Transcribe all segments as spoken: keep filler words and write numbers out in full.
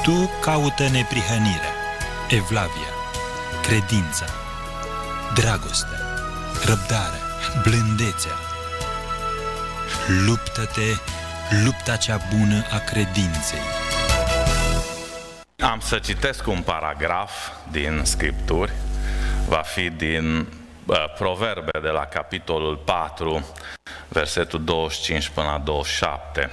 Tu caută neprihănirea, evlavia, credința, dragostea, răbdarea, blândețea. Luptă-te, lupta cea bună a credinței. Am să citesc un paragraf din Scripturi, va fi din uh, Proverbe de la capitolul patru, versetul douăzeci și cinci până la douăzeci și șapte.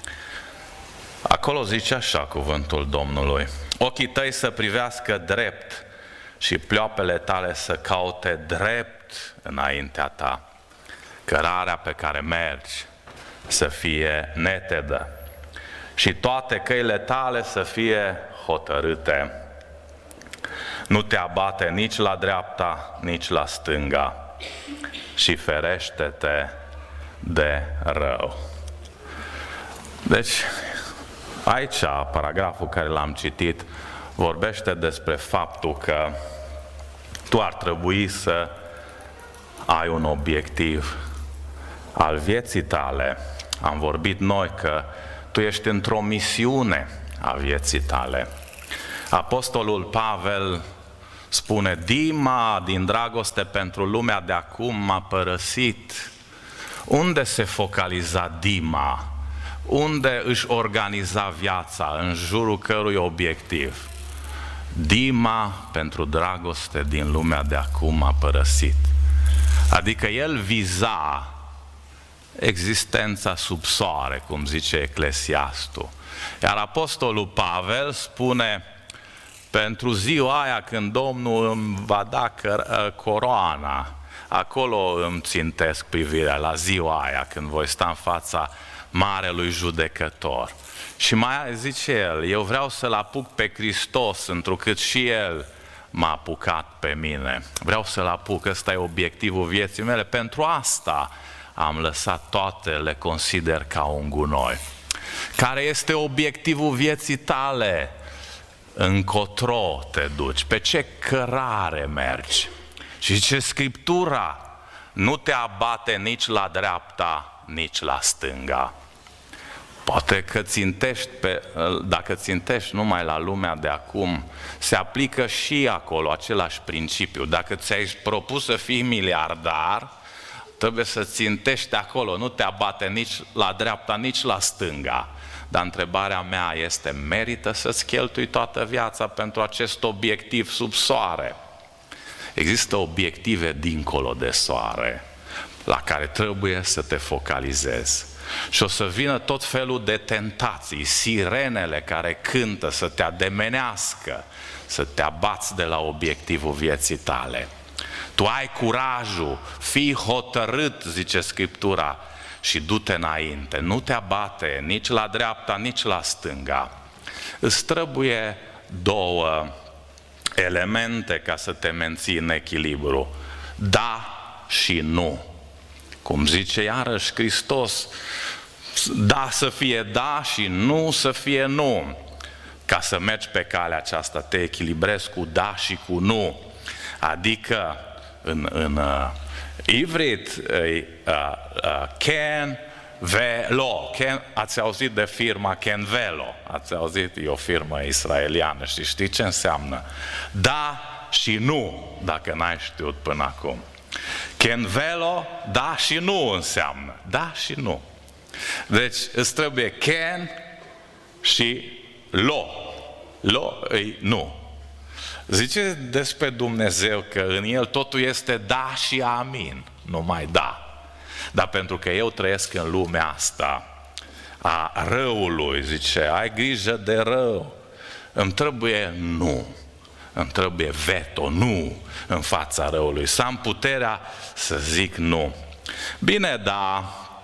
Acolo zice așa cuvântul Domnului: ochii tăi să privească drept și pleoapele tale să caute drept înaintea ta, cărarea pe care mergi să fie netedă și toate căile tale să fie hotărâte. Nu te abate nici la dreapta, nici la stânga și ferește-te de rău. Deci, aici, paragraful care l-am citit vorbește despre faptul că tu ar trebui să ai un obiectiv al vieții tale. Am vorbit noi că tu ești într-o misiune a vieții tale. Apostolul Pavel spune: Dima, din dragoste pentru lumea de acum, m-a părăsit. Unde se focaliza Dima? Unde își organiza viața? În jurul cărui obiectiv? Dima, pentru dragoste din lumea de acum, m-a părăsit. Adică el viza existența sub soare, cum zice Eclesiastul. Iar apostolul Pavel spune: pentru ziua aia când Domnul îmi va da coroana, acolo îmi țintesc privirea, la ziua aia când voi sta în fața Marelui Judecător. Și mai zice el: eu vreau să-L apuc pe Hristos, întrucât și El m-a apucat pe mine. Vreau să-L apuc, ăsta e obiectivul vieții mele, pentru asta am lăsat toate, le consider ca un gunoi. Care este obiectivul vieții tale? Încotro te duci, pe ce cărare mergi? Și ce Scriptura: nu te abate nici la dreapta, nici la stânga. Poate că țintești pe, dacă țintești numai la lumea de acum, se aplică și acolo același principiu. Dacă ți-ai propus să fii miliardar, trebuie să țintești acolo, nu te abate nici la dreapta, nici la stânga. Dar întrebarea mea este: merită să-ți cheltui toată viața pentru acest obiectiv sub soare? Există obiective dincolo de soare la care trebuie să te focalizezi. Și o să vină tot felul de tentații, sirenele care cântă să te ademenească, să te abați de la obiectivul vieții tale. Tu ai curajul, fii hotărât, zice Scriptura, și du-te înainte. Nu te abate nici la dreapta, nici la stânga. Îți trebuie două elemente ca să te menții în echilibru: da și nu. Cum zice iarăși Hristos, da să fie da și nu să fie nu. Ca să mergi pe calea aceasta, te echilibrezi cu da și cu nu. Adică în, în uh, ivrit, uh, uh, Ken Velo. Ken, ați auzit de firma Ken Velo? Ați auzit? E o firmă israeliană și știi ce înseamnă? Da și nu, dacă n-ai știut până acum. Ken Velo, da și nu înseamnă. Da și nu. Deci îți trebuie Ken și Lo. Lo îi nu. Zice despre Dumnezeu că în El totul este da și amin, numai da. Dar pentru că eu trăiesc în lumea asta a răului, zice, ai grijă de rău, îmi trebuie nu. Îmi trebuie veto, nu, în fața răului. Să am puterea să zic nu. Bine, dar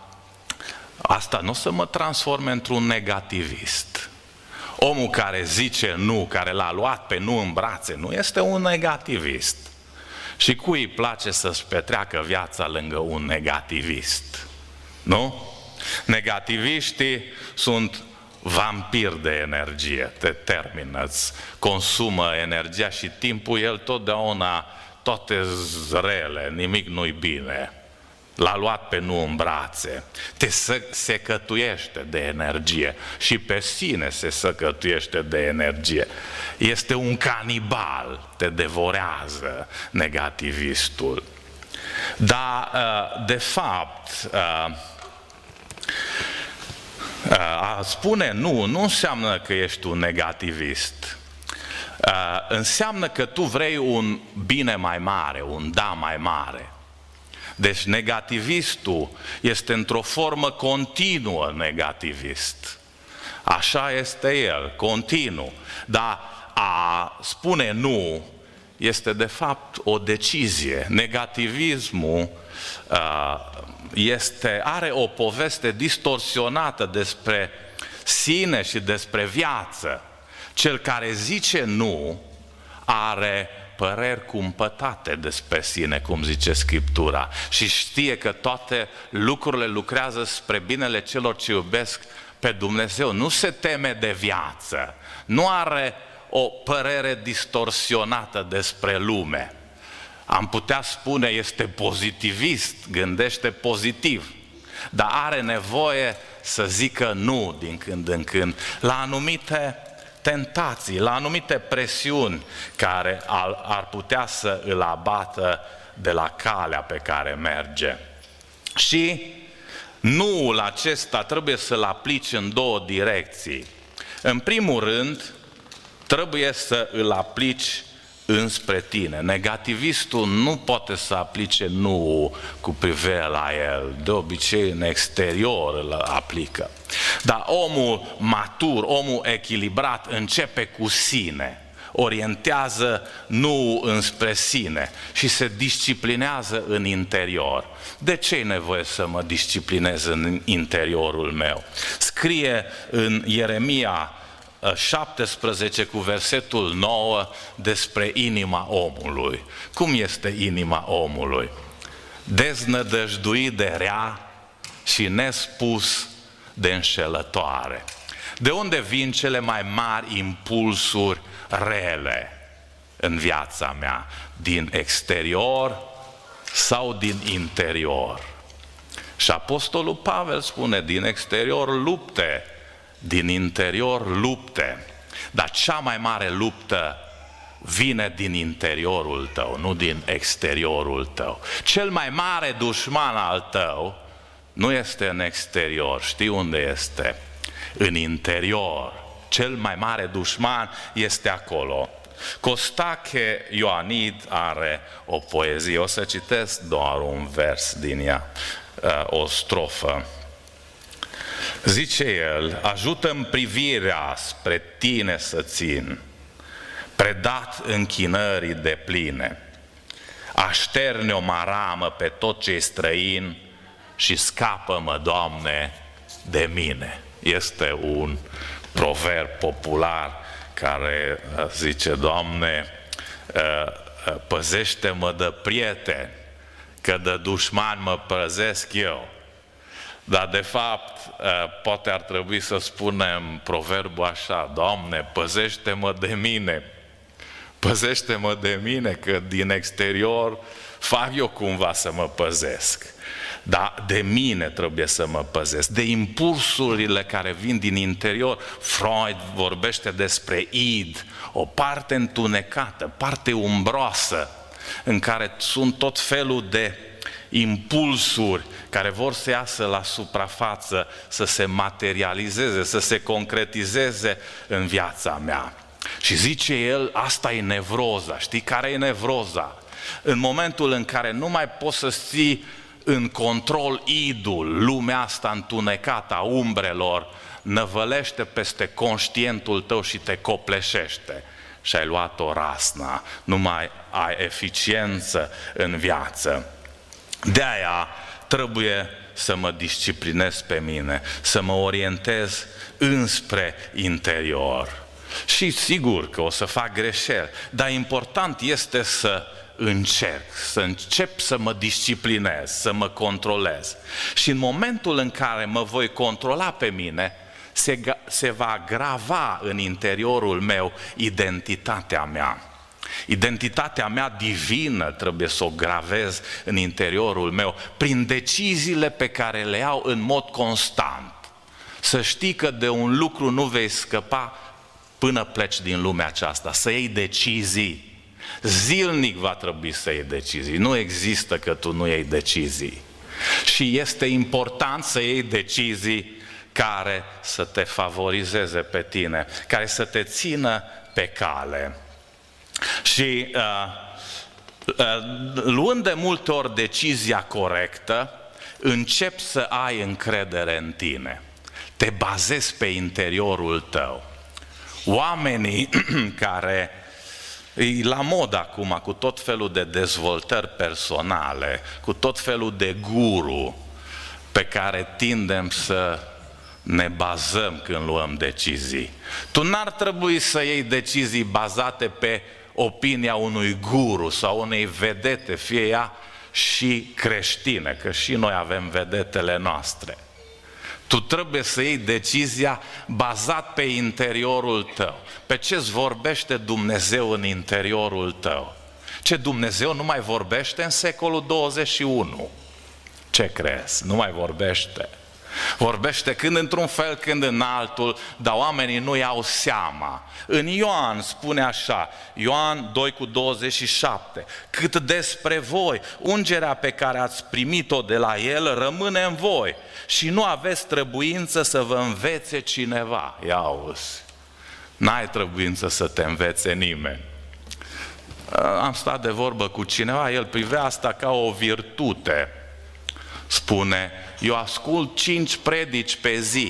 asta nu o să mă transforme într-un negativist. Omul care zice nu, care l-a luat pe nu în brațe, nu este un negativist. Și cui îi place să-și petreacă viața lângă un negativist? Nu? Negativiștii sunt vampiri de energie, te termină, îți consumă energia și timpul, el totdeauna, toate rele, nimic nu-i bine. l-a luat pe nu în brațe, te secătuiește de energie și pe sine se secătuiește de energie. Este un canibal, te devorează negativistul. Dar, de fapt, a spune nu, nu înseamnă că ești un negativist. Înseamnă că tu vrei un bine mai mare, un da mai mare. Deci negativistul este într-o formă continuă negativist. Așa este el, continuu. Dar a spune nu este de fapt o decizie. Negativismul este, are o poveste distorsionată despre sine și despre viață. Cel care zice nu are păreri cumpătate despre sine, cum zice Scriptura, și știe că toate lucrurile lucrează spre binele celor ce iubesc pe Dumnezeu. Nu se teme de viață, nu are o părere distorsionată despre lume. Am putea spune este pozitivist, gândește pozitiv, dar are nevoie să zică nu din când în când la anumite tentații, la anumite presiuni care ar, ar putea să îl abată de la calea pe care merge. Și nuul acesta trebuie să-l aplici în două direcții. În primul rând, trebuie să îl aplici înspre tine. Negativistul nu poate să aplice nu cu privire la el, de obicei în exterior îl aplică. Dar omul matur, omul echilibrat începe cu sine, orientează nu înspre sine și se disciplinează în interior. De ce e nevoie să mă disciplinez în interiorul meu? Scrie în Ieremia șaptesprezece cu versetul nouă despre inima omului. Cum este inima omului? Deznădăjduit de rea și nespus de înșelătoare. De unde vin cele mai mari impulsuri rele în viața mea? Din exterior sau din interior? Și Apostolul Pavel spune, din exterior lupte, din interior lupte, dar cea mai mare luptă vine din interiorul tău, nu din exteriorul tău. Cel mai mare dușman al tău nu este în exterior, știi unde este? În interior. Cel mai mare dușman este acolo. Costache Ioanid are o poezie, o să citesc doar un vers din ea, o strofă. Zice el, ajută-mi privirea spre tine să țin, predat închinării de pline. Așterne o maramă pe tot ce-i străin și scapă-mă, Doamne, de mine. Este un proverb popular care zice, Doamne, păzește-mă de prieteni, că de dușmani mă păzesc eu. Dar de fapt, poate ar trebui să spunem proverbul așa, Doamne, păzește-mă de mine, păzește-mă de mine, că din exterior fac eu cumva să mă păzesc. Dar de mine trebuie să mă păzesc, de impulsurile care vin din interior. Freud vorbește despre id, o parte întunecată, parte umbroasă, în care sunt tot felul de impulsuri care vor să iasă la suprafață, să se materializeze, să se concretizeze în viața mea. Și zice el, asta e nevroza. Știi care e nevroza? În momentul în care nu mai poți să ții în control idul, lumea asta întunecată a umbrelor, năvălește peste conștientul tău și te copleșește. Și ai luat o rasna, nu mai ai eficiență în viață. De-aia trebuie să mă disciplinez pe mine, să mă orientez înspre interior. Și sigur că o să fac greșeli, dar important este să încerc, să încep să mă disciplinez, să mă controlez. Și în momentul în care mă voi controla pe mine, se, se va grava în interiorul meu identitatea mea. Identitatea mea divină trebuie să o gravez în interiorul meu prin deciziile pe care le iau în mod constant. Să știi că de un lucru nu vei scăpa până pleci din lumea aceasta, să iei decizii. Zilnic va trebui să iei decizii, nu există că tu nu iei decizii. Și este important să iei decizii care să te favorizeze pe tine, care să te țină pe cale. Și uh, uh, luând de multe ori decizia corectă, începi să ai încredere în tine. Te bazezi pe interiorul tău. Oamenii care e la mod acum cu tot felul de dezvoltări personale, cu tot felul de guru pe care tindem să ne bazăm când luăm decizii. Tu n-ar trebui să iei decizii bazate pe opinia unui guru sau unei vedete, fie ea și creștine, că și noi avem vedetele noastre. Tu trebuie să iei decizia bazat pe interiorul tău. Pe ce-ți vorbește Dumnezeu în interiorul tău? Ce Dumnezeu nu mai vorbește în secolul douăzeci și unu? Ce crezi? Nu mai vorbește. Vorbește când într-un fel, când în altul, dar oamenii nu iau seama. În Ioan spune așa, Ioan doi cu douăzeci și șapte, cât despre voi, ungerea pe care ați primit-o de la El rămâne în voi și nu aveți trebuință să vă învețe cineva. Ia auzi, n-ai trebuință să te învețe nimeni. Am stat de vorbă cu cineva, el privea asta ca o virtute. Spune, eu ascult cinci predici pe zi.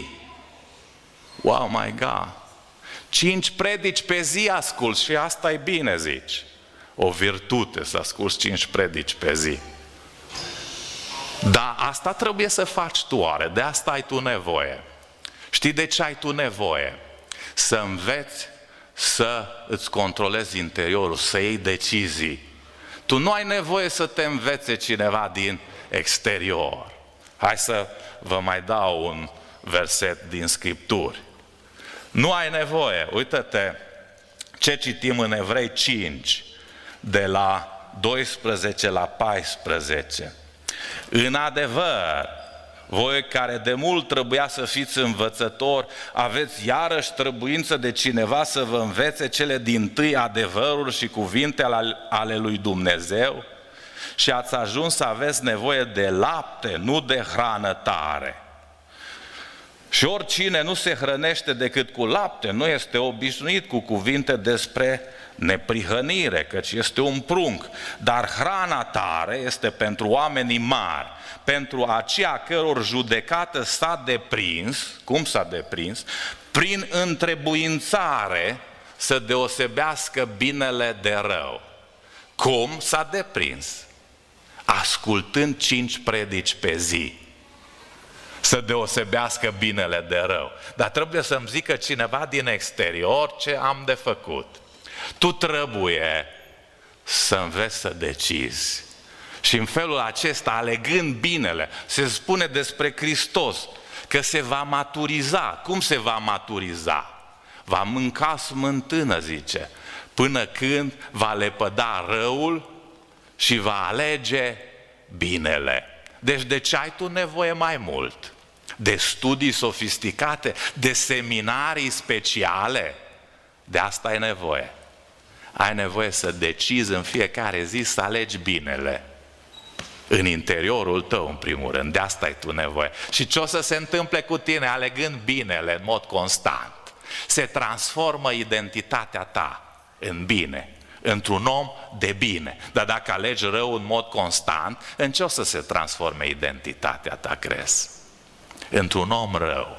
Wow, my God! Cinci predici pe zi ascult și asta e bine, zici. O virtute să asculți cinci predici pe zi. Dar asta trebuie să faci tu, oare, de asta ai tu nevoie. Știi de ce ai tu nevoie? Să înveți să îți controlezi interiorul, să iei decizii. Tu nu ai nevoie să te învețe cineva din exterior. Hai să vă mai dau un verset din Scripturi. Nu ai nevoie, uită-te ce citim în Evrei cinci, de la doisprezece la paisprezece. În adevăr, voi care de mult trebuia să fiți învățători, aveți iarăși trebuință de cineva să vă învețe cele dintâi adevăruri și cuvinte ale lui Dumnezeu? Și ați ajuns să aveți nevoie de lapte, nu de hrană tare. Și oricine nu se hrănește decât cu lapte, nu este obișnuit cu cuvinte despre neprihănire, căci este un prunc. Dar hrana tare este pentru oamenii mari, pentru aceia căror judecată s-a deprins, cum s-a deprins? Prin întrebuințare să deosebească binele de rău. Cum s-a deprins? Ascultând cinci predici pe zi, să deosebească binele de rău. Dar trebuie să-mi zică cineva din exterior ce am de făcut. Tu trebuie să înveți să decizi. Și în felul acesta, alegând binele, se spune despre Hristos că se va maturiza. Cum se va maturiza? Va mânca smântână, zice, până când va lepăda răul și va alege binele. Deci de ce ai tu nevoie mai mult? De studii sofisticate? De seminarii speciale? De asta ai nevoie. Ai nevoie să decizi în fiecare zi să alegi binele. În interiorul tău, în primul rând. De asta ai tu nevoie. Și ce o să se întâmple cu tine alegând binele în mod constant? Se transformă identitatea ta în bine, într-un om de bine. Dar dacă alegi rău în mod constant, în ce o să se transforme identitatea ta, crezi? Într-un om rău.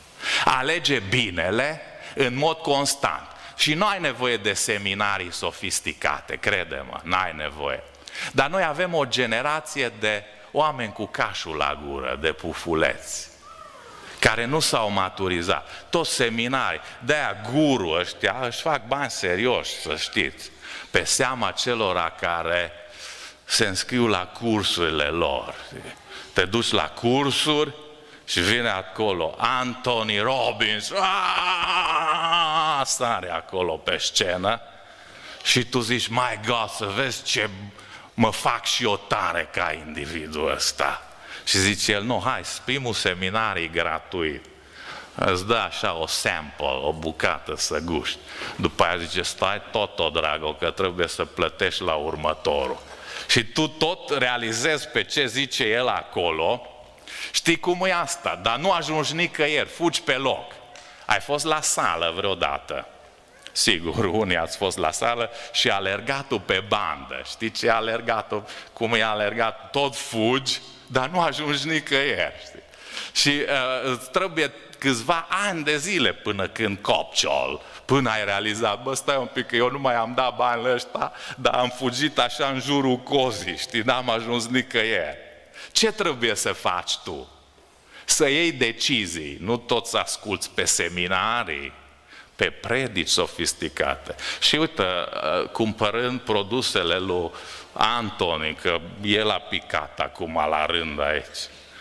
Alege binele în mod constant. Și nu ai nevoie de seminarii sofisticate, crede-mă, n-ai nevoie. Dar noi avem o generație de oameni cu cașul la gură, de pufuleți, care nu s-au maturizat. Toți seminarii, de-aia guru ăștia își fac bani serioși, să știți, pe seama celora care se înscriu la cursurile lor. Te duci la cursuri și vine acolo Anthony Robbins, sare acolo pe scenă Și tu zici, my God, să vezi ce mă fac și eu tare ca individul ăsta. Și zice el, nu, hai, primul seminarii gratuit. Îți dă așa o sample, o bucată să guști. După aia zice, stai tot, tot, dragă, că trebuie să plătești la următorul. Și tu tot realizezi pe ce zice el acolo. Știi cum e asta, dar nu ajungi nicăieri, fugi pe loc. Ai fost la sală vreodată. Sigur, unii ați fost la sală și alergatul pe bandă. Știi ce e alergatul? Cum e alergat? Tot fugi, dar nu ajungi nicăieri. Știi? Și uh, îți trebuie câțiva ani de zile până când copciol, până ai realizat, bă, stai un pic, că eu nu mai am dat banii ăștia, dar am fugit așa în jurul cozii, știi, n-am ajuns nicăieri. Ce trebuie să faci tu? Să iei decizii, nu tot să asculți pe seminarii, pe predici sofisticate. Și uite, cumpărând produsele lui Antoni, că el a picat acum la rând aici,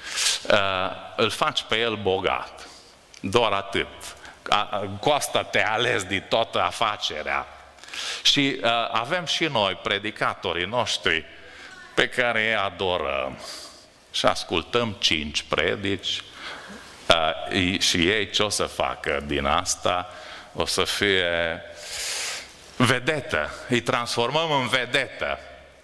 îl faci pe el bogat. Doar atât. Cu asta te alegi din toată afacerea. Și avem și noi predicatorii noștri pe care îi adorăm. Și ascultăm cinci predici și ei ce o să facă din asta? O să fie vedetă. Îi transformăm în vedetă.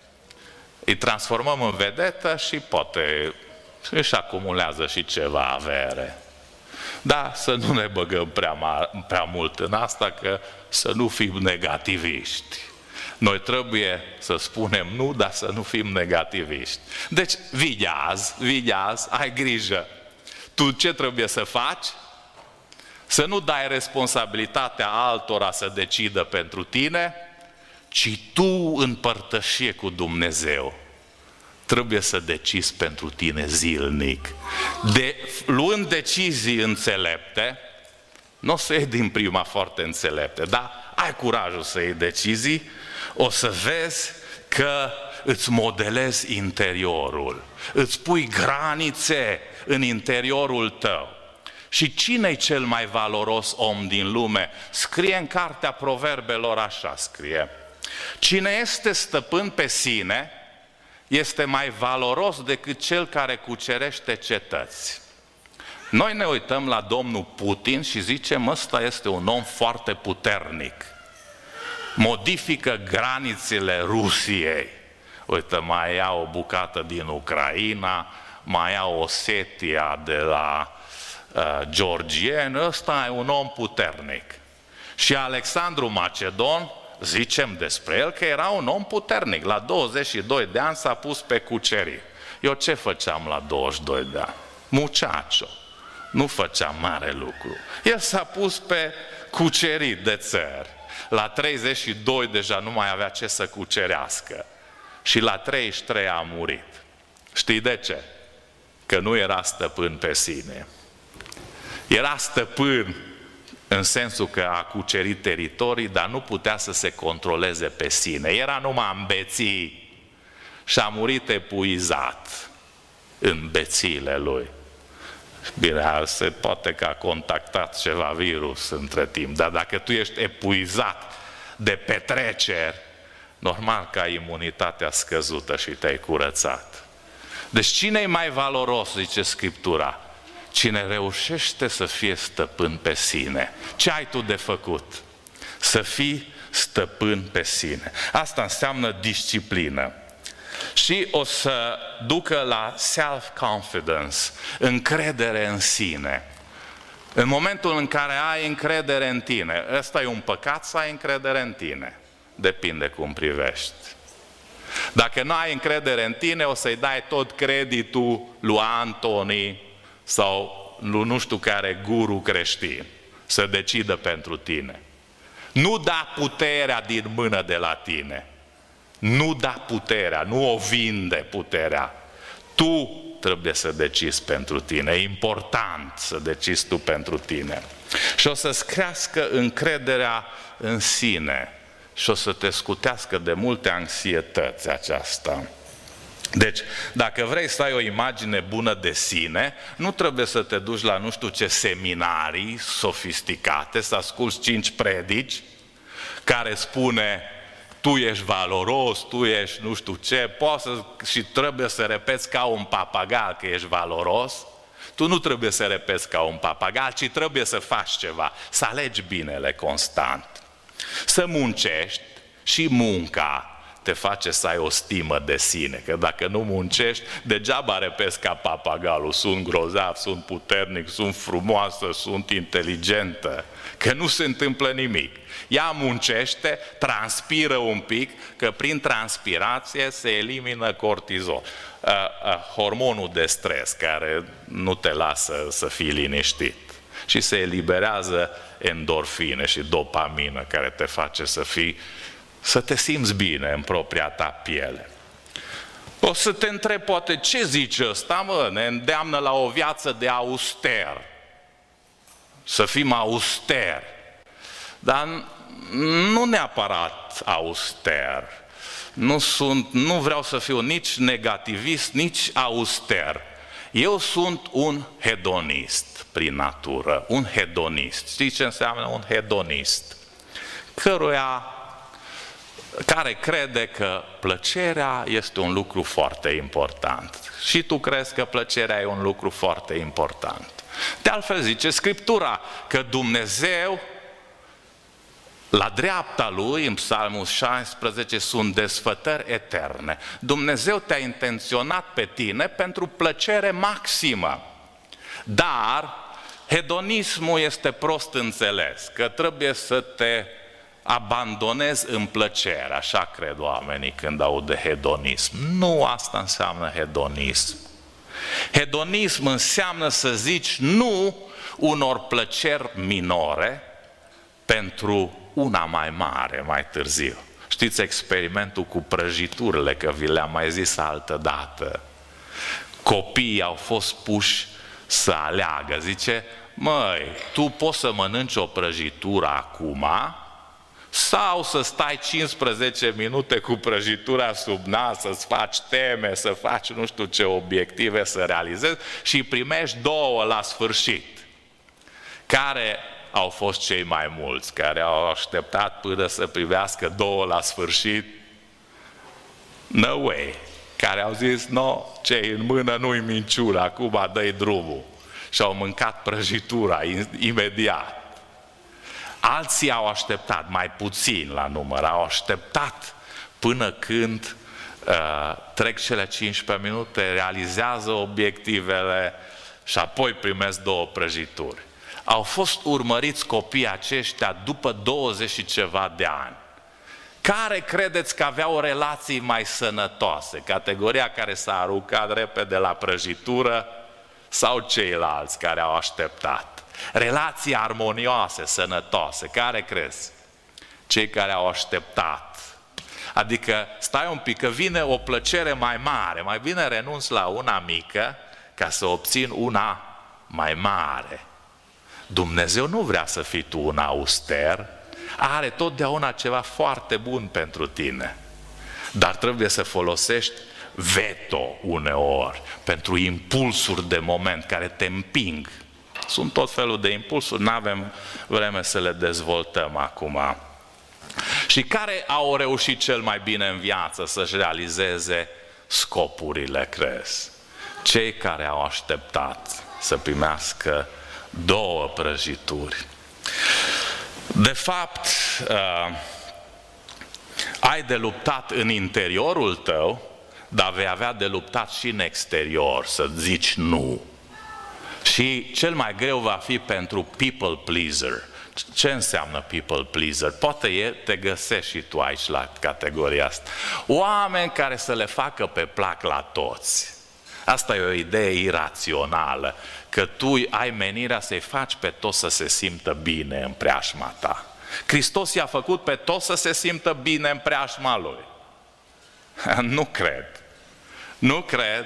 Îi transformăm în vedetă și poate își acumulează și ceva avere. Da, să nu ne băgăm prea, mar- prea mult în asta, că să nu fim negativiști. Noi trebuie să spunem nu, dar să nu fim negativiști. Deci, veghează, veghează, ai grijă. Tu ce trebuie să faci? Să nu dai responsabilitatea altora să decidă pentru tine, ci tu în părtășie cu Dumnezeu trebuie să decizi pentru tine zilnic. De, luând decizii înțelepte, nu o să iei din prima foarte înțelepte, dar ai curajul să iei decizii, o să vezi că îți modelezi interiorul, îți pui granițe în interiorul tău. Și cine-i cel mai valoros om din lume? Scrie în cartea Proverbelor așa, scrie: cine este stăpân pe sine este mai valoros decât cel care cucerește cetăți. Noi ne uităm la domnul Putin și zicem, ăsta este un om foarte puternic. Modifică granițele Rusiei. Uite, mai ia o bucată din Ucraina, mai ia Osetia de la uh, georgieni, ăsta e un om puternic. Și Alexandru Macedon, zicem despre el că era un om puternic. La douăzeci și doi de ani s-a pus pe cucerit. Eu ce făceam la douăzeci și doi de ani? Muchacho. Nu făceam mare lucru. El s-a pus pe cucerit de țări. La treizeci și doi deja nu mai avea ce să cucerească. Și la treizeci și trei a murit. Știi de ce? Că nu era stăpân pe sine. Era stăpân în sensul că a cucerit teritorii, dar nu putea să se controleze pe sine. Era numai în beții și a murit epuizat în bețiile lui. Bine, se poate că a contactat ceva virus între timp, dar dacă tu ești epuizat de petreceri, normal că ai imunitatea scăzută și te-ai curățat. Deci cine e mai valoros, zice Scriptura? Cine reușește să fie stăpân pe sine. Ce ai tu de făcut? Să fii stăpân pe sine. Asta înseamnă disciplină. Și o să ducă la self-confidence, încredere în sine. În momentul în care ai încredere în tine, ăsta e un păcat să ai încredere în tine. Depinde cum privești. Dacă nu ai încredere în tine, o să-i dai tot creditul lui Antoni sau lui nu știu care guru creștin să decidă pentru tine. Nu da puterea din mână de la tine. Nu da puterea, nu o vinde puterea. Tu trebuie să decizi pentru tine. E important să decizi tu pentru tine. Și o să-ți crească încrederea în sine și o să te scutească de multe anxietăți aceasta. Deci, dacă vrei să ai o imagine bună de sine, nu trebuie să te duci la nu știu ce seminarii sofisticate, să asculți cinci predici care spune tu ești valoros, tu ești nu știu ce, poți să, și trebuie să repeți ca un papagal că ești valoros. Tu nu trebuie să repeți ca un papagal, ci trebuie să faci ceva, să alegi binele constant. Să muncești și munca te face să ai o stimă de sine, că dacă nu muncești, degeaba repezi ca papagalul, sunt grozav, sunt puternic, sunt frumoasă, sunt inteligentă, că nu se întâmplă nimic. Ea muncește, transpiră un pic, că prin transpirație se elimină cortizol, hormonul de stres care nu te lasă să fii liniștit. Și se eliberează endorfine și dopamină care te face să fii, să te simți bine în propria ta piele. O să te întreb poate ce zice ăsta, mă, ne îndeamnă la o viață de auster. Să fim austeri. Dar nu neapărat auster. Nu sunt, nu vreau să fiu nici negativist, nici auster. Eu sunt un hedonist prin natură, un hedonist. Știți ce înseamnă un hedonist? Căruia, care crede că plăcerea este un lucru foarte important. Și tu crezi că plăcerea e un lucru foarte important. De altfel zice Scriptura că Dumnezeu, la dreapta Lui, în Psalmul șaisprezece, sunt desfătări eterne. Dumnezeu te-a intenționat pe tine pentru plăcere maximă. Dar hedonismul este prost înțeles, că trebuie să te abandonezi în plăcere, așa cred oamenii când aud de hedonism. Nu asta înseamnă hedonism. Hedonism înseamnă să zici nu unor plăceri minore pentru una mai mare, mai târziu. Știți experimentul cu prăjiturile, că vi le-am mai zis altă dată. Copiii au fost puși să aleagă. Zice, măi, tu poți să mănânci o prăjitură acum sau să stai cincisprezece minute cu prăjitura sub nas, să-ți faci teme, să faci nu știu ce obiective să realizezi și primești două la sfârșit. Care au fost cei mai mulți care au așteptat până să privească două la sfârșit? No way! Care au zis, no, ce în mână nu-i minciună, acum dă-i drumul. Și au mâncat prăjitura imediat. Alții au așteptat, mai puțin la număr, au așteptat până când uh, trec cele cincisprezece minute, realizează obiectivele și apoi primesc două prăjituri. Au fost urmăriți copiii aceștia după douăzeci și ceva de ani. Care credeți că aveau relații mai sănătoase? Categoria care s-a aruncat repede la prăjitură sau ceilalți care au așteptat? Relații armonioase, sănătoase. Care crezi? Cei care au așteptat. Adică stai un pic, că vine o plăcere mai mare, mai bine renunț la una mică ca să obțin una mai mare. Dumnezeu nu vrea să fii tu un auster, are totdeauna ceva foarte bun pentru tine. Dar trebuie să folosești veto uneori pentru impulsuri de moment care te împing. Sunt tot felul de impulsuri, nu avem vreme să le dezvoltăm acum. Și care au reușit cel mai bine în viață să-și realizeze scopurile, crezi? Cei care au așteptat să primească două prăjituri. De fapt, uh, ai de luptat în interiorul tău, dar vei avea de luptat și în exterior, să zici nu. Și cel mai greu va fi pentru people pleaser. Ce înseamnă people pleaser? Poate e, te găsești și tu aici la categoria asta. Oameni care să le facă pe plac la toți. Asta e o idee irațională, că tu ai menirea să-i faci pe toți să se simtă bine în preajma ta. Hristos i-a făcut pe toți să se simtă bine în preajma Lui. Nu cred. Nu cred.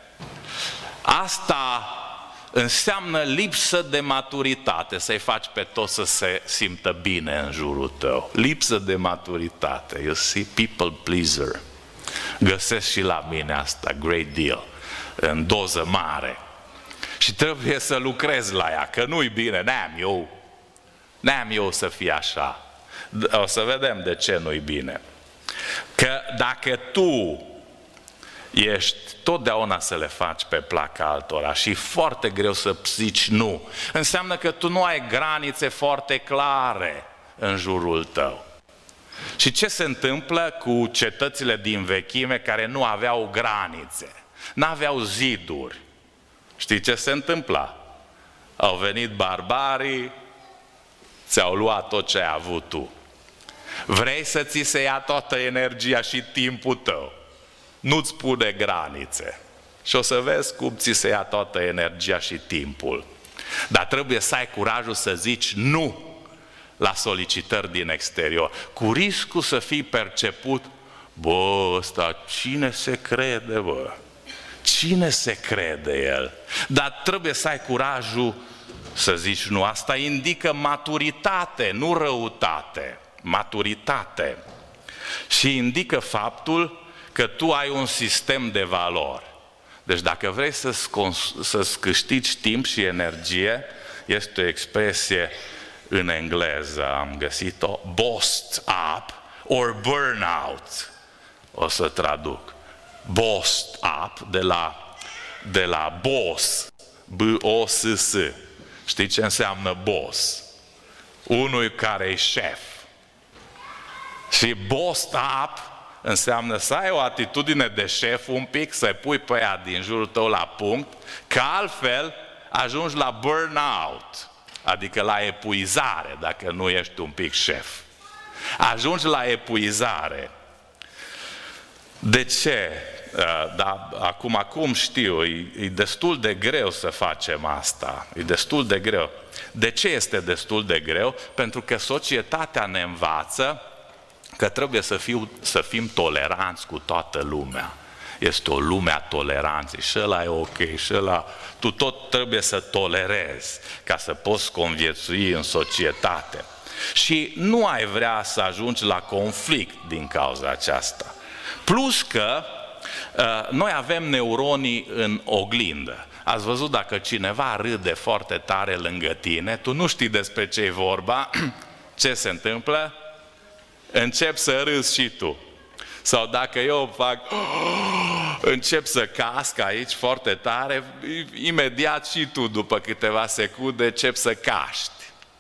Asta înseamnă lipsă de maturitate, să-i faci pe toți să se simtă bine în jurul tău. Lipsă de maturitate. You see, people pleaser. Găsesc și la mine asta, great deal, în doză mare. Și trebuie să lucrez la ea, că nu-i bine, n-am eu. N-am eu să fie așa. O să vedem de ce nu-i bine. Că dacă tu ești totdeauna să le faci pe placa altora și e foarte greu să zici nu, înseamnă că tu nu ai granițe foarte clare în jurul tău. Și ce se întâmplă cu cetățile din vechime care nu aveau granițe, n-aveau ziduri? Știi ce se întâmpla? Au venit barbarii, ți-au luat tot ce ai avut tu. Vrei să ți se ia toată energia și timpul tău, nu-ți pune granițe. Și o să vezi cum ți se ia toată energia și timpul. Dar trebuie să ai curajul să zici nu la solicitări din exterior, cu riscul să fii perceput: bă, ăsta cine se crede, bă? Cine se crede el? Dar trebuie să ai curajul să zici nu. Asta indică maturitate, nu răutate. Maturitate. Și indică faptul că tu ai un sistem de valori. Deci dacă vrei să-ți, să-ți câștigi timp și energie, este o expresie în engleză, am găsit-o, bossed up or burnout. O să traduc. Bossed up, de la, de la boss, B O S S. Știi ce înseamnă boss? Unul care e șef. Și bossed up înseamnă să ai o atitudine de șef un pic, să pui pe ea din jurul tău la punct, că altfel ajungi la burnout, adică la epuizare, dacă nu ești un pic șef. Ajungi la epuizare. De ce? Da, acum, acum știu, e, e destul de greu să facem asta. E destul de greu. De ce este destul de greu? Pentru că societatea ne învață că trebuie să, fiu, să fim toleranți cu toată lumea. Este o lume a toleranței și ăla e ok, și ăla... Tu tot trebuie să tolerezi ca să poți conviețui în societate. Și nu ai vrea să ajungi la conflict din cauza aceasta. Plus că noi avem neuronii în oglindă. Ați văzut, dacă cineva râde foarte tare lângă tine, tu nu știi despre ce e vorba, ce se întâmplă? Încep să râzi și tu. Sau dacă eu fac, încep să casc aici foarte tare, imediat și tu după câteva secunde încep să caști.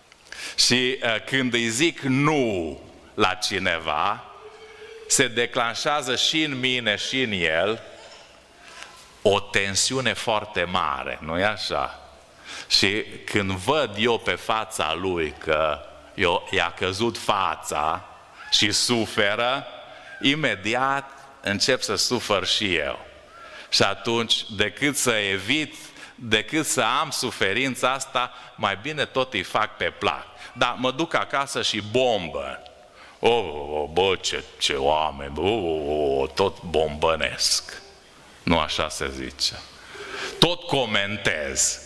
Și când îi zic nu la cineva, se declanșează și în mine și în el o tensiune foarte mare, nu-i așa? Și când văd eu pe fața lui că eu, i-a căzut fața și suferă, imediat încep să sufăr și eu. Și atunci, decât să evit, decât să am suferința asta, mai bine tot îi fac pe plac. Dar mă duc acasă și bombă. Oh, oh, bă, ce, ce oameni, oh, oh, oh, tot bombănesc. Nu așa se zice. Tot comentez.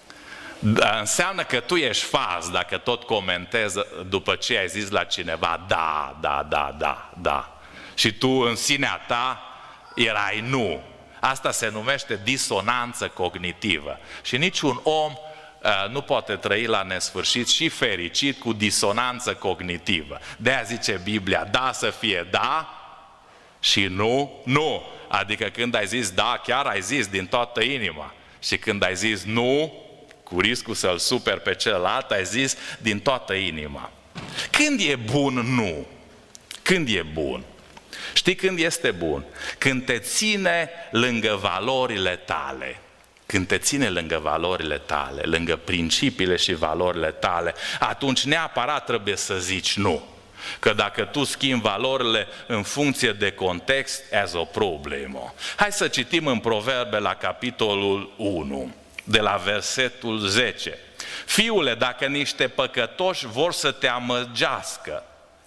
Înseamnă că tu ești faz dacă tot comentezi după ce ai zis la cineva da, da, da, da, da. Și tu în sinea ta erai nu. Asta se numește disonanță cognitivă. Și niciun om uh, nu poate trăi la nesfârșit și fericit cu disonanță cognitivă. De-aia zice Biblia, da să fie da și nu, nu. Adică când ai zis da, chiar ai zis din toată inima. Și când ai zis nu, cu riscul să-l superi pe celălalt, ai zis din toată inima. Când e bun nu? Când e bun? Știi când este bun? Când te ține lângă valorile tale. Când te ține lângă valorile tale, lângă principiile și valorile tale, atunci neapărat trebuie să zici nu. Că dacă tu schimbi valorile în funcție de context, as o problemă. Hai să citim în Proverbe la capitolul unu, de la versetul zece. Fiule, dacă niște păcătoși vor să te amăgească,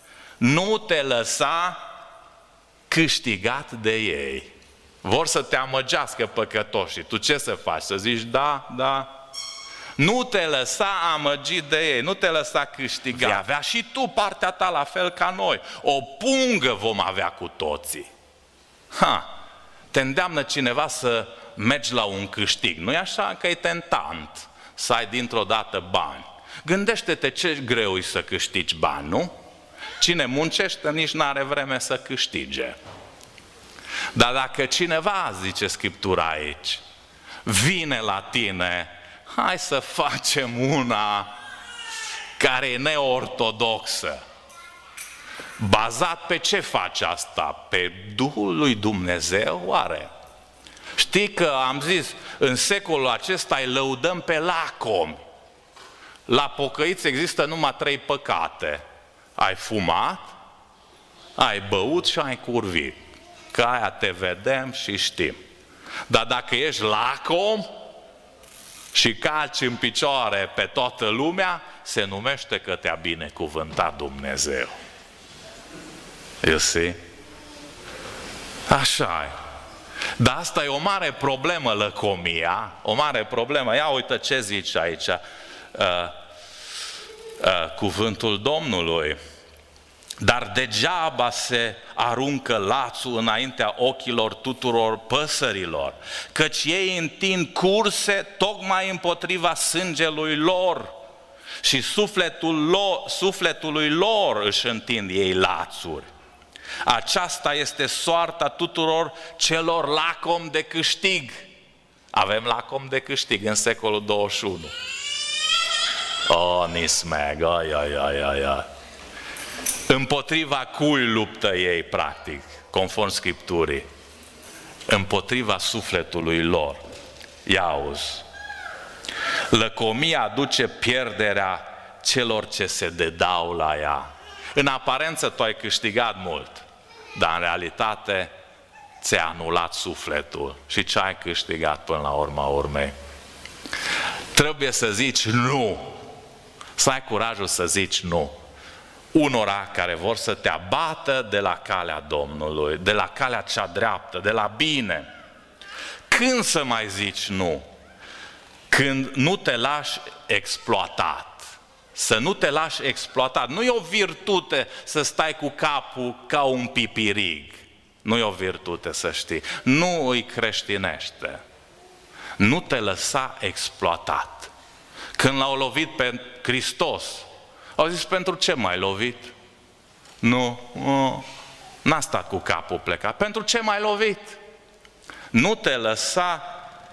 nu te lăsa câștigat de ei. Vor să te amăgească păcătoșii. Tu ce să faci? Să zici da, da. Nu te lăsa amăgit de ei, nu te lăsa câștigat. Vei avea și tu partea ta la fel ca noi. O pungă vom avea cu toții. Ha, te îndeamnă cineva să mergi la un câștig. Nu-i așa că e tentant să ai dintr-o dată bani. Gândește-te ce greu e să câștigi bani, nu? Cine muncește nici n-are vreme să câștige. Dar dacă cineva, zice Scriptura aici, vine la tine, hai să facem una care e neortodoxă. Bazat pe ce faci asta? Pe Duhul lui Dumnezeu, oare? Știi că am zis, în secolul acesta îi lăudăm pe lacomi. La pocăiți există numai trei păcate. Ai fumat, ai băut și ai curvit. Că aia te vedem și știm. Dar dacă ești lacom și calci în picioare pe toată lumea, se numește că te-a binecuvântat Dumnezeu. You see? Așa e. Dar asta e o mare problemă, lăcomia, o mare problemă. Ia uite ce zice aici uh, uh, cuvântul Domnului. Dar degeaba se aruncă lațul înaintea ochilor tuturor păsărilor, căci ei întind curse tocmai împotriva sângelui lor și sufletul lor, sufletului lor își întind ei lațuri. Aceasta este soarta tuturor celor lacom de câștig. Avem lacom de câștig în secolul douăzeci și unu. Oh, nismeg, ai, ai, ai, ai, ai. Împotriva cui luptă ei, practic, conform Scripturii? Împotriva sufletului lor. Ia auzi. Lăcomia aduce pierderea celor ce se dedau la ea. În aparență tu ai câștigat mult, dar în realitate ți-a anulat sufletul. Și ce ai câștigat până la urma urmei? Trebuie să zici nu. Să ai curajul să zici nu. Unora care vor să te abată de la calea Domnului, de la calea cea dreaptă, de la bine. Când să mai zici nu? Când nu te lași exploatat. Să nu te lași exploatat. Nu e o virtute să stai cu capul ca un pipirig. Nu e o virtute, să știi. Nu îi creștinește. Nu te lăsa exploatat. Când l-au lovit pe Hristos, au zis, pentru ce m-ai lovit? Nu, nu, n-a stat cu capul plecat. Pentru ce m-ai lovit? Nu te lăsa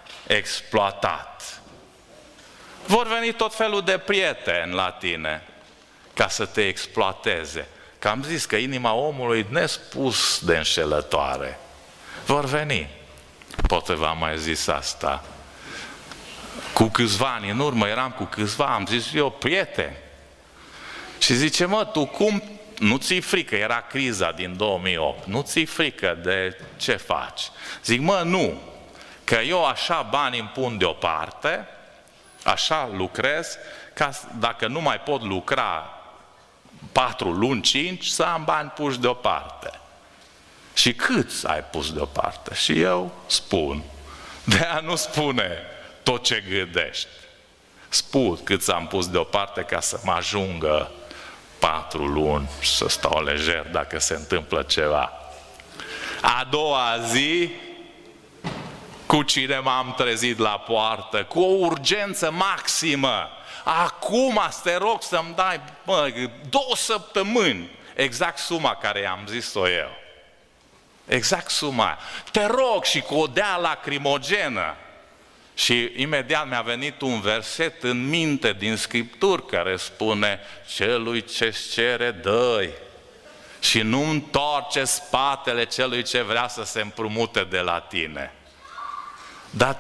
exploatat. Vor veni tot felul de prieteni la tine ca să te exploateze. Că am zis că inima omului nespus de înșelătoare. Vor veni. Poate v-am mai zis asta. Cu câțiva ani în urmă eram cu câțiva, am zis eu, prieteni. Și zice, mă, tu cum, nu ți-i frică, era criza din două mii opt, nu ți-i frică de ce faci? Zic, mă, nu, că eu așa bani îmi pun deoparte, așa lucrez, ca dacă nu mai pot lucra patru luni, cinci, să am bani puși deoparte. Și câți ai pus deoparte? Și eu spun, de-aia nu spune tot ce gândești. Spun câți am pus deoparte ca să mă ajungă patru luni și să stau lejer dacă se întâmplă ceva. A doua zi, cu cine m-am trezit la poartă? Cu o urgență maximă. Acum te rog să-mi dai, mă, două săptămâni, exact suma care i-am zis-o eu. Exact suma. Te rog, și cu o dea lacrimogenă. Și imediat mi-a venit un verset în minte din Scripturi care spune, celui ce-ți cere, dă-i. Și nu întoarce spatele celui ce vrea să se împrumute de la tine. Dar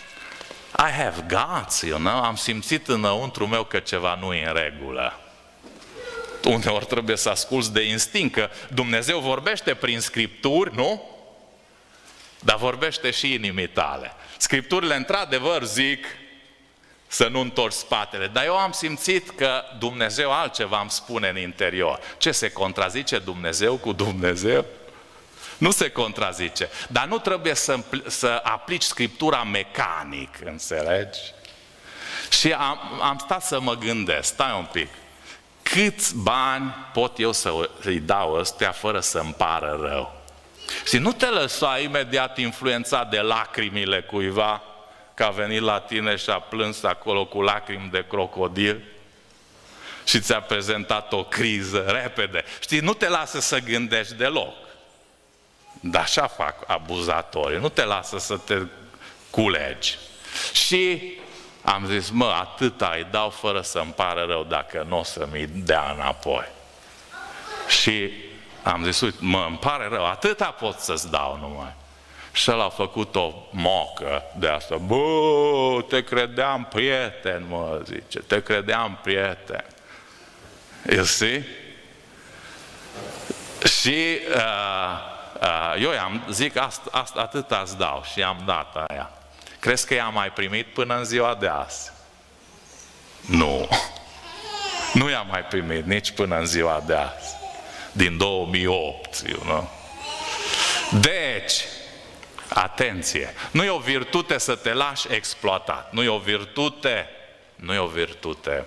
I have guts, you know? Am simțit înăuntru meu că ceva nu e în regulă. Uneori trebuie să asculți de instinct, că Dumnezeu vorbește prin Scripturi, nu? Dar vorbește și inimii tale. Scripturile într-adevăr zic să nu întorci spatele, dar eu am simțit că Dumnezeu altceva îmi spune în interior. Ce, se contrazice Dumnezeu cu Dumnezeu? Nu se contrazice, dar nu trebuie să, să aplici Scriptura mecanic, înțelegi? Și am, am stat să mă gândesc, stai un pic, câți bani pot eu să îi dau ăstea fără să-mi pară rău? Și nu te lăsa imediat influențat de lacrimile cuiva, că a venit la tine și a plâns acolo cu lacrimi de crocodil. și ți-a prezentat o criză repede. Știi, nu te lasă să gândești deloc. Dar așa fac abuzatorii, nu te lasă să te culegi. Și am zis, mă, atâta îi dau fără să-mi pară rău dacă nu o să-mi dea înapoi. Și am zis, uite, mă, îmi pare rău, atâta pot să-ți dau numai. Și el a făcut o mocă de asta. Bă, te credeam prieten, mă, zice, te credeam prieten. You see? Și uh, uh, eu i-am zic, asta, asta, atâta îți dau și i-am dat aia. Crezi că i-am mai primit până în ziua de azi? Nu. Nu i-am mai primit nici până în ziua de azi. Din două mii opt, you know? Deci, atenție, nu e o virtute să te lași exploatat, nu e o virtute, nu e o virtute.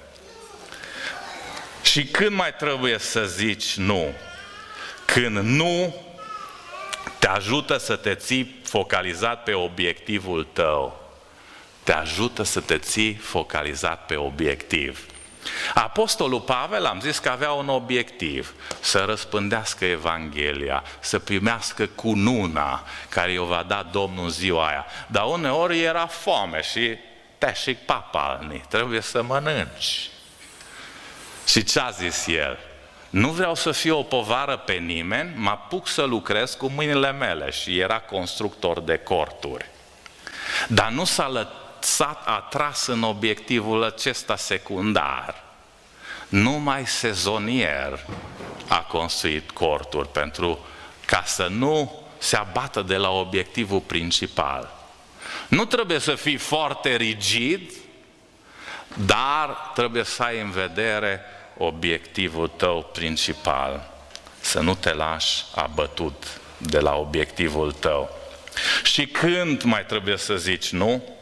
Și când mai trebuie să zici nu? Când nu te ajută să te ții focalizat pe obiectivul tău. Te ajută să te ții focalizat pe obiectiv. Apostolul Pavel, am zis că avea un obiectiv, să răspândească Evanghelia, să primească cununa care i-o va da Domnul în ziua aia. Dar uneori era foame și teșic papalni, trebuie să mănânci. Și ce a zis el? Nu vreau să fiu o povară pe nimeni, mă apuc să lucrez cu mâinile mele. Și era constructor de corturi. Dar nu s-a lăsat atras în obiectivul acesta secundar. Numai sezonier a construit corturi pentru ca să nu se abată de la obiectivul principal. Nu trebuie să fii foarte rigid, dar trebuie să ai în vedere obiectivul tău principal. Să nu te lași abătut de la obiectivul tău. Și când mai trebuie să zici nu?